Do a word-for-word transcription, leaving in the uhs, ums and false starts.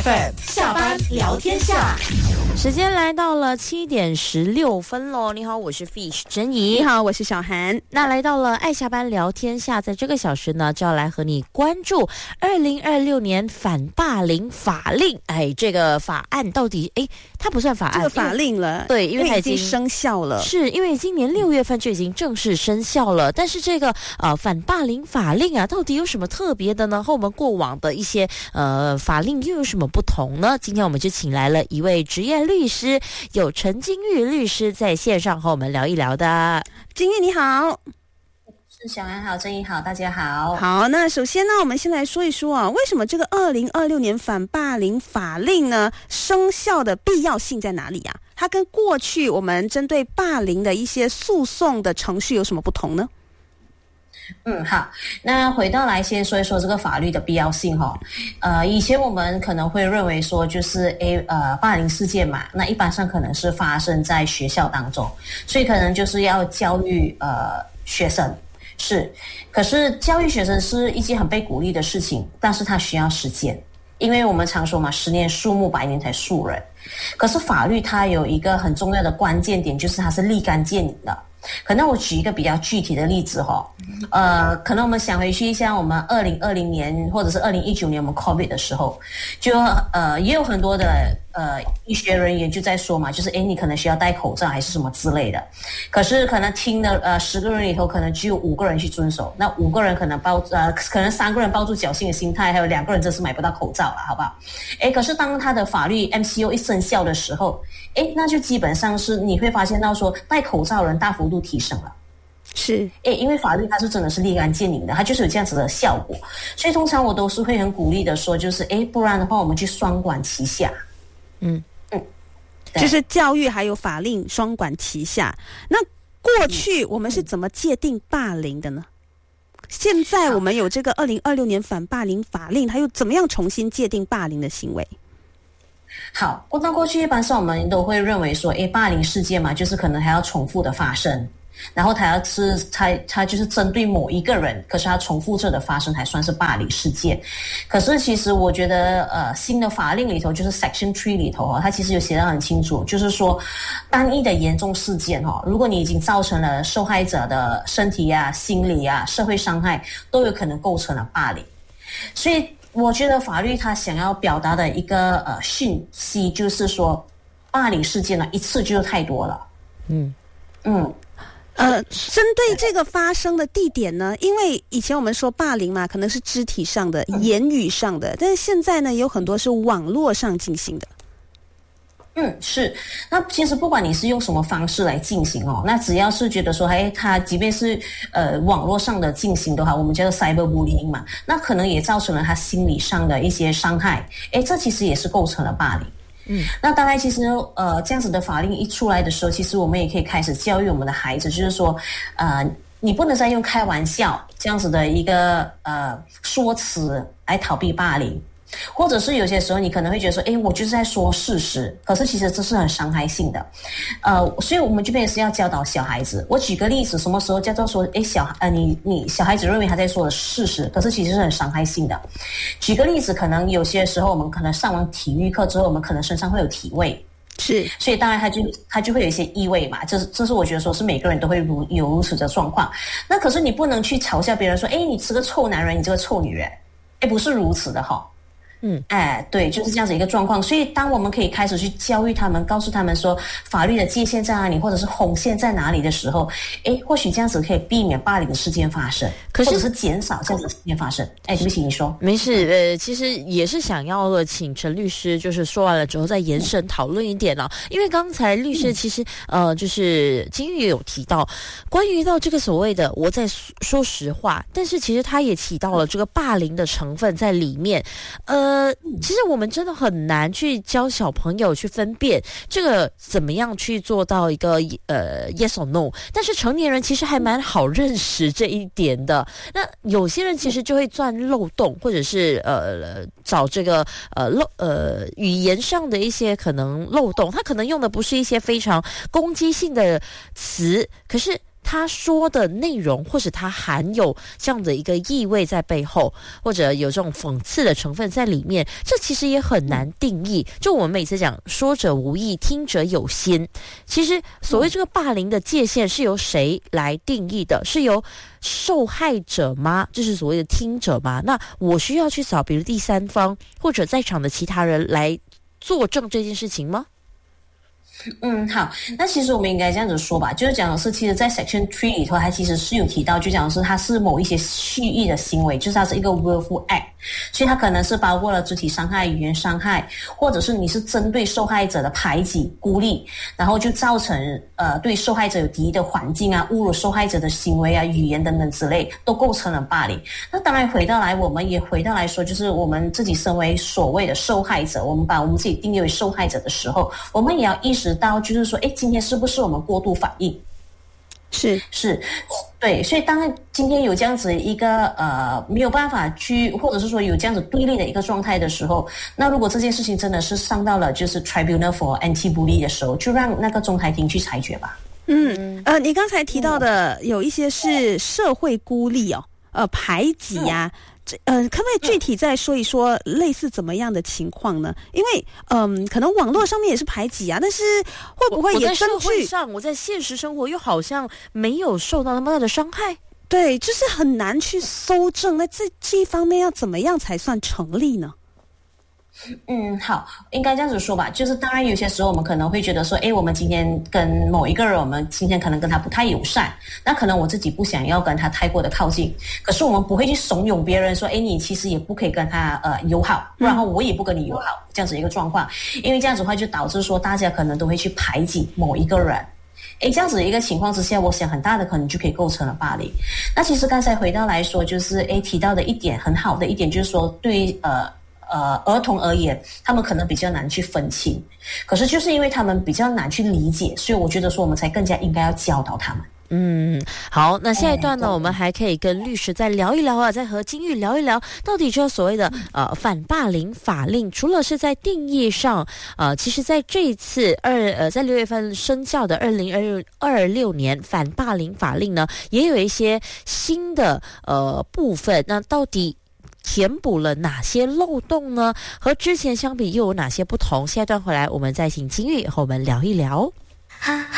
F M 下班聊天下， 时间来到了七点十六分喽。你好，我是 Fish 珍怡。 你好，我是小韩。 那来到了爱下班聊天下，在这个小时呢，就要来和你关注二零二六年反霸凌法令。哎，这个法案到底，哎，它不算法案， 这个法令了， 对，因为它已经已经生效了。 是因为今年六月份就已经正式生效了。但是这个呃反霸凌法令啊，到底有什么特别的呢？和我们过往的一些呃法令又有什么不同呢？今天我们就请来了一位职业律师，有陈金玉律师在线上和我们聊一聊的。 金玉你好。 是小安好，正义好，大家好。 好，那首先呢，我们先来说一说啊，为什么这个二零二六年反霸凌法令呢生效的必要性在哪里啊？它跟过去我们针对霸凌的一些诉讼的程序有什么不同呢？ 嗯，好，那回到来先说一说这个法律的必要性哈。呃，以前我们可能会认为说，就是诶呃霸凌事件嘛，那一般上可能是发生在学校当中，所以可能就是要教育呃学生。是，可是教育学生是一件很被鼓励的事情，但是它需要时间，因为我们常说嘛，十年树木，百年才树人。可是法律它有一个很重要的关键点，就是它是立竿见影的。可能我举一个比较具体的例子哈，呃，可能我们想回去一下，我们二零二零年或者是二零一九年我们 COVID 的时候，就呃也有很多的呃医学人员就在说嘛，就是诶你可能需要戴口罩还是什么之类的，可是可能听的呃十个人里头可能只有五个人去遵守，那五个人可能抱呃可能三个人抱住侥幸的心态，还有两个人真是买不到口罩了，好不好？诶，可是当他的法律 M C O 一生效的时候，诶，那就基本上是你会发现到说戴口罩人大幅度提升了。 是， 诶，因为法律它是真的是立竿见影的，它就是有这样子的效果，所以通常我都是会很鼓励的说，就是诶，不然的话我们去双管齐下。 嗯嗯， 就是教育还有法令双管齐下。那过去我们是怎么界定霸凌的呢？现在我们有这个二零二六年反霸凌法令，它又怎么样重新界定霸凌的行为？ 好，那过去一般上我们都会认为说，诶，霸凌事件嘛，就是可能还要重复的发生，然后它要是它它就是针对某一个人，可是它重复着的发生才算是霸凌事件。可是其实我觉得，呃，新的法令里头就是 Section Three 里头哦，它其实有写得很清楚，就是说单一的严重事件哦，如果你已经造成了受害者的身体啊、心理啊、社会伤害，都有可能构成了霸凌。所以我觉得法律它想要表达的一个呃讯息，就是说霸凌事件呢一次就太多了。 嗯嗯。 呃，针对这个发生的地点呢，因为以前我们说霸凌嘛，可能是肢体上的、言语上的，但是现在呢，有很多是网络上进行的。 嗯，是。那其实不管你是用什么方式来进行哦，那只要是觉得说，哎，它即便是呃网络上的进行的话，我们叫做 cyberbullying 嘛，那可能也造成了他心理上的一些伤害，哎，这其实也是构成了霸凌。嗯，那当然，其实呃，这样子的法令一出来的时候，其实我们也可以开始教育我们的孩子，就是说，呃，你不能再用开玩笑这样子的一个呃说辞来逃避霸凌。或者是有些时候你可能会觉得说，诶，我就是在说事实，可是其实这是很伤害性的，呃，所以我们这边也是要教导小孩子。我举个例子，什么时候叫做说，诶，小呃，你你小孩子认为他在说的事实，可是其实是很伤害性的。举个例子，可能有些时候我们可能上完体育课之后，我们可能身上会有体味。 是， 所以当然他就他就会有一些异味嘛，这是这是我觉得说是每个人都会如有如此的状况。那可是你不能去嘲笑别人说，诶，你是个臭男人，你这个臭女人，诶，不是如此的哈。嗯，哎，对，就是这样子一个状况。所以当我们可以开始去教育他们，告诉他们说法律的界限在哪里，或者是红线在哪里的时候，哎，或许这样子可以避免霸凌的事件发生，可是或者是减少这样的事件发生。哎，对不起，你说。 没事，呃，其实也是想要请陈律师，就是说完了之后再延伸讨论一点啊。因为刚才律师其实、嗯、呃，就是金玉也有提到关于到这个所谓的我在说实话，但是其实他也提到了这个霸凌的成分在里面，呃。呃，其实我们真的很难去教小朋友去分辨这个怎么样去做到一个呃 yes or no， 但是成年人其实还蛮好认识这一点的。那有些人其实就会钻漏洞，或者是呃找这个呃漏呃语言上的一些可能漏洞，他可能用的不是一些非常攻击性的词，可是他说的内容，或者他含有这样的一个意味在背后，或者有这种讽刺的成分在里面，这其实也很难定义。就我们每次讲说者无意，听者有心，其实所谓这个霸凌的界限是由谁来定义的？是由受害者吗？就是所谓的听者吗？那我需要去找比如第三方或者在场的其他人来作证这件事情吗？ 嗯，好，那其实我们应该这样子说吧，就是讲的是，其实在 Section three 里头，它其实是有提到，就讲的是它是某一些蓄意的行为，就是它是一个 willful act， 所以它可能是包括了肢体伤害、语言伤害，或者是你是针对受害者的排挤、孤立，然后就造成呃对受害者有敌意的环境啊，侮辱受害者的行为啊、语言等等之类，都构成了霸凌。那当然回到来，我们也回到来说，就是我们自己身为所谓的受害者，我们把我们自己定义为受害者的时候，我们也要意识到，就是说，哎，今天是不是我们过度反应？ 是是，对，所以当今天有这样子一个呃没有办法去，或者是说有这样子对立的一个状态的时候，那如果这件事情真的是上到了就是 Tribunal for Anti-Bully 的时候，就让那个仲裁庭去裁决吧。 嗯，呃，你刚才提到的有一些是社会孤立哦，呃，排挤呀、啊。嗯、呃，可不可以具体再说一说类似怎么样的情况呢？因为嗯、呃，可能网络上面也是排挤啊，但是会不会也根据我在社会上，我在现实生活又好像没有受到那么大的伤害？ 对，就是很难去搜证。那这这一方面要怎么样才算成立呢？ 嗯，好，应该这样子说吧，就是当然有些时候我们可能会觉得说，诶，我们今天跟某一个人，我们今天可能跟他不太友善，那可能我自己不想要跟他太过的靠近，可是我们不会去怂恿别人说，诶，你其实也不可以跟他呃友好，然后我也不跟你友好，这样子一个状况，因为这样子的话就导致说大家可能都会去排挤某一个人。诶，这样子一个情况之下，我想很大的可能就可以构成了霸凌。那其实刚才回到来说，就是诶提到的一点很好的一点，就是说对于呃呃儿童而言，他们可能比较难去分清，可是就是因为他们比较难去理解，所以我觉得说我们才更加应该要教导他们。 嗯，好，那下一段呢，我们还可以跟律师再聊一聊啊，再和金玉聊一聊，到底这所谓的呃反霸凌法令，除了是在定义上，呃，其实在这一次二呃在六月份生效的二零二二六年反霸凌法令呢，也有一些新的呃部分，那到底填补了哪些漏洞呢？和之前相比又有哪些不同？下一段回来，我们再请金玉和我们聊一聊。